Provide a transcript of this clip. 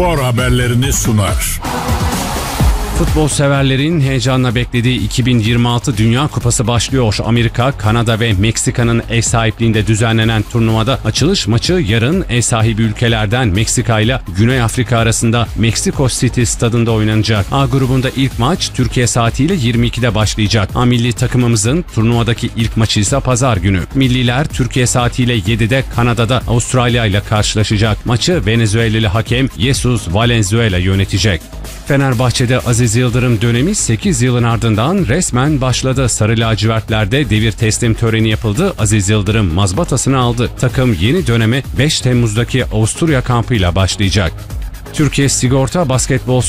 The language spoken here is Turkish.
Spor haberlerini sunar. Futbol severlerin heyecanla beklediği 2026 Dünya Kupası başlıyor. Amerika, Kanada ve Meksika'nın ev sahipliğinde düzenlenen turnuvada açılış maçı yarın ev sahibi ülkelerden Meksika ile Güney Afrika arasında Meksiko City stadında oynanacak. A grubunda ilk maç Türkiye saatiyle 22'de başlayacak. A milli takımımızın turnuvadaki ilk maçı ise pazar günü. Milliler Türkiye saatiyle 7'de Kanada'da Avustralya ile karşılaşacak. Maçı Venezuelalı hakem Jesus Valenzuela yönetecek. Fenerbahçe'de Aziz Yıldırım dönemi 8 yılın ardından resmen başladı. Sarı lacivertlerde devir teslim töreni yapıldı. Aziz Yıldırım mazbatasını aldı. Takım yeni döneme 5 Temmuz'daki Avusturya kampıyla başlayacak. Türkiye Sigorta Basketbol